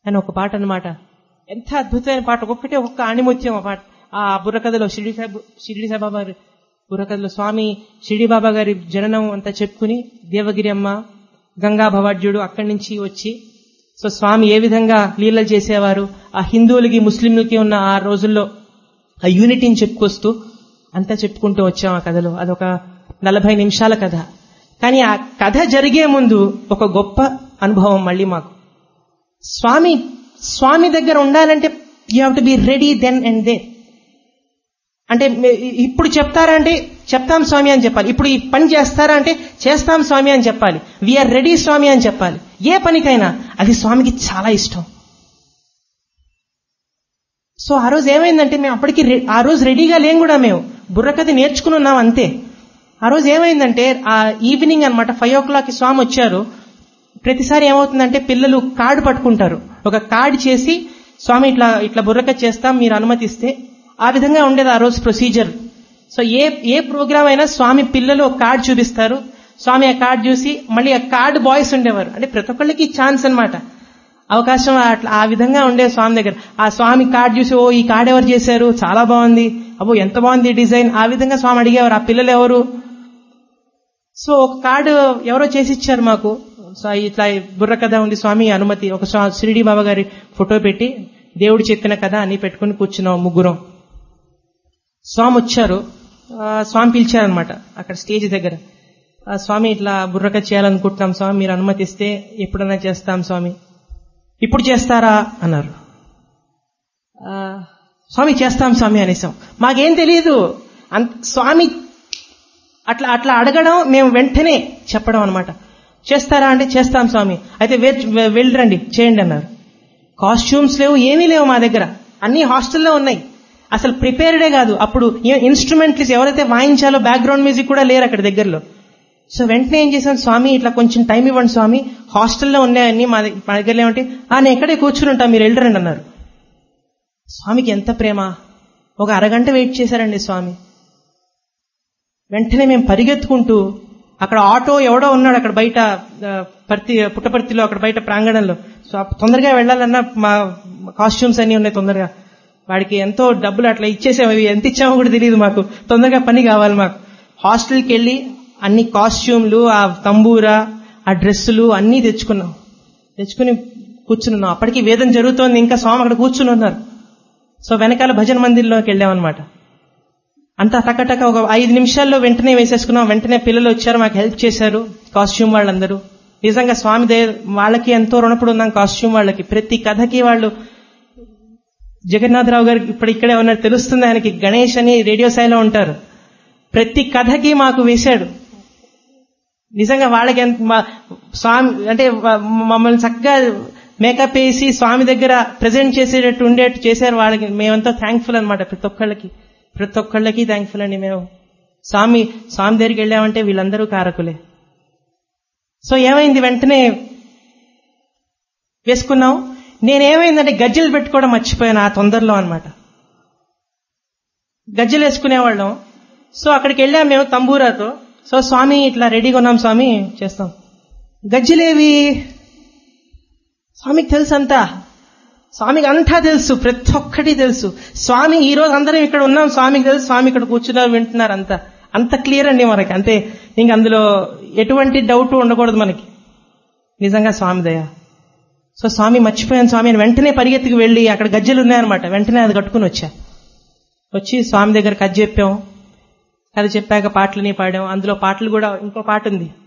అని ఒక పాట అన్నమాట. ఎంత అద్భుతమైన పాట, ఒక్కొక్క ఆణిముత్యం ఆ పాట. ఆ బుర్రకథలో షిరిడి సాయిబాబా గారి బుర్రకథలో స్వామి షిరిడి బాబా గారి జననం అంతా చెప్పుకుని దేవగిరి అమ్మ, గంగా భవాఢ్యుడు అక్కడి నుంచి వచ్చి, సో స్వామి ఏ విధంగా లీలలు చేసేవారు, ఆ హిందువులకి ముస్లింలకి ఉన్న ఆ రోజుల్లో ఆ యూనిటీని చెప్పుకొస్తూ అంతా చెప్పుకుంటూ వచ్చాం ఆ కథలో. అదొక 40 నిమిషాల కథ. కానీ ఆ కథ జరిగే ముందు ఒక గొప్ప అనుభవం మళ్ళీ మాకు. స్వామి దగ్గర ఉండాలంటే you have to be ready then and they. అంటే ఇప్పుడు చెప్తారా అంటే చెప్తాం స్వామి అని చెప్పాలి. ఇప్పుడు ఈ పని చేస్తారా అంటే చేస్తాం స్వామి అని చెప్పాలి. వీఆర్ రెడీ స్వామి అని చెప్పాలి. ఏ పనికైనా అది స్వామికి చాలా ఇష్టం. సో ఆ రోజు ఏమైందంటే మేము అప్పటికి ఆ రోజు రెడీగా లేం కూడా, మేము బుర్రకథ నేర్చుకుని ఉన్నాం అంతే. ఆ రోజు ఏమైందంటే ఆ ఈవినింగ్ అనమాట 5 o'clock స్వామి వచ్చారు. ప్రతిసారి ఏమవుతుందంటే పిల్లలు కార్డు పట్టుకుంటారు, ఒక కార్డు చేసి స్వామి ఇట్లా ఇట్లా బుర్రకథ చేస్తాం మీరు అనుమతిస్తే, ఆ విధంగా ఉండేది ఆ రోజు ప్రొసీజర్. సో ఏ ప్రోగ్రామ్ అయినా స్వామి పిల్లలు ఒక కార్డు చూపిస్తారు, స్వామి ఆ కార్డు చూసి మళ్ళీ ఆ కార్డు బాయ్స్ ఉండేవారు. అంటే ప్రతి ఒక్కళ్ళకి ఛాన్స్ అనమాట, అవకాశం అట్లా ఆ విధంగా ఉండే స్వామి దగ్గర. ఆ స్వామి కార్డు చూసి ఓ ఈ కార్డు ఎవరు చేశారు, చాలా బాగుంది, అబ్బో ఎంత బాగుంది డిజైన్, ఆ విధంగా స్వామి అడిగేవారు ఆ పిల్లలు ఎవరు. సో ఒక కార్డు ఎవరో చేసి ఇచ్చారు మాకు. సో ఇట్లా బుర్రకథ ఉంది స్వామి అనుమతి, ఒక షిరిడి బాబా గారి ఫోటో పెట్టి దేవుడు చెప్పిన కథ అని పెట్టుకుని కూర్చున్నాం ముగ్గురం. స్వామి వచ్చారు, స్వామి పిలిచారనమాట అక్కడ స్టేజ్ దగ్గర. స్వామి ఇట్లా బుర్రకథ చేయాలనుకుంటున్నాం స్వామి, మీరు అనుమతిస్తే ఎప్పుడైనా చేస్తాం స్వామి. ఇప్పుడు చేస్తారా అన్నారు. స్వామి చేస్తాం స్వామి అనేసాం. మాకేం తెలియదు, స్వామి అట్లా అట్లా అడగడం, మేము వెంటనే చెప్పడం అనమాట. చేస్తారా అంటే చేస్తాం స్వామి, అయితే వెళ్ళరండి చేయండి అన్నారు. కాస్ట్యూమ్స్ లేవు, ఏమీ లేవు మా దగ్గర, అన్ని హాస్టల్లో ఉన్నాయి, అసలు ప్రిపేర్డే కాదు. అప్పుడు ఇన్స్ట్రుమెంట్స్ ఎవరైతే వాయించాలో బ్యాక్గ్రౌండ్ మ్యూజిక్ కూడా లేరు అక్కడ దగ్గరలో. సో వెంటనే ఏం చేశాను, స్వామి ఇట్లా కొంచెం టైం ఇవ్వండి స్వామి, హాస్టల్లో ఉన్నాయన్నీ మా దగ్గర ఏమంటే నేను ఎక్కడే కూర్చుని ఉంటా మీరు వెళ్ళరండి అన్నారు. స్వామికి ఎంత ప్రేమ, ఒక అరగంట వెయిట్ చేశారండి స్వామి. వెంటనే మేము పరిగెత్తుకుంటూ అక్కడ ఆటో ఎవడో ఉన్నాడు అక్కడ బయట పుట్టపర్తిలో అక్కడ బయట ప్రాంగణంలో. సో తొందరగా వెళ్ళాలన్నా మా కాస్ట్యూమ్స్ అన్ని ఉన్నాయి తొందరగా, వాడికి ఎంతో డబ్బులు అట్లా ఇచ్చేసాము, ఎంత ఇచ్చామో కూడా తెలియదు మాకు, తొందరగా పని కావాలి మాకు. హాస్టల్కి వెళ్ళి అన్ని కాస్ట్యూమ్లు, ఆ తంబూరా, ఆ డ్రెస్సులు అన్నీ తెచ్చుకుని కూర్చున్నాం. అప్పటికి వేదం జరుగుతోంది, ఇంకా స్వామి అక్కడ కూర్చుని ఉన్నారు. సో వెనకాల భజన మందిర్లోకి వెళ్ళామన్నమాట. అంతా టకటక ఒక 5 నిమిషాల్లో వెంటనే వేసేసుకున్నాం. వెంటనే పిల్లలు వచ్చారు, మాకు హెల్ప్ చేశారు కాస్ట్యూమ్ వాళ్ళందరూ. నిజంగా స్వామి వాళ్ళకి ఎంతో రుణపడి ఉన్నాం కాస్ట్యూమ్ వాళ్ళకి. ప్రతి కథకి వాళ్ళు, జగన్నాథరావు గారికి ఇప్పుడు ఇక్కడే ఉన్నారు తెలుస్తుంది ఆయనకి, గణేష్ అని రేడియో సాయిలో ఉంటారు, ప్రతి కథకి మాకు వేశాడు. నిజంగా వాళ్ళకి స్వామి అంటే మమ్మల్ని చక్కగా మేకప్ వేసి స్వామి దగ్గర ప్రజెంట్ చేసేటట్టు ఉండేట్టు చేశారు. వాళ్ళకి మేమంతా థ్యాంక్ఫుల్ అనమాట, ప్రతి ఒక్కళ్ళకి థ్యాంక్ఫుల్ అండి. మేము స్వామి దగ్గరికి వెళ్ళామంటే వీళ్ళందరూ కారకులే. సో ఏమైంది, వెంటనే వేసుకున్నాం. నేనేమైందంటే గజ్జెలు పెట్టుకోవడం మర్చిపోయాను ఆ తొందరలో అనమాట. గజ్జెలు వేసుకునేవాళ్ళం. సో అక్కడికి వెళ్ళాం మేము తంబూరాతో. సో స్వామి ఇట్లా రెడీగా ఉన్నాం స్వామి చేస్తాం. గజ్జెలేవి స్వామికి తెలుసు, అంతా స్వామికి అంతా తెలుసు, ప్రతి ఒక్కటి తెలుసు. స్వామి ఈ రోజు అందరం ఇక్కడ ఉన్నాం, స్వామికి తెలుసు, స్వామి ఇక్కడ కూర్చున్నారు వింటున్నారు, అంత క్లియర్ అండి మనకి. అంతే, ఇంక అందులో ఎటువంటి డౌట్ ఉండకూడదు మనకి. నిజంగా స్వామి దయ. సో స్వామి మర్చిపోయాను స్వామి అని వెంటనే పరిగెత్తుకు వెళ్ళి అక్కడ గజ్జెలు ఉన్నాయన్నమాట, వెంటనే అది కట్టుకుని వచ్చి స్వామి దగ్గర కథ చెప్పాం. కథ చెప్పాక పాటలని పాడాం. అందులో పాటలు కూడా ఇంకో పాట ఉంది,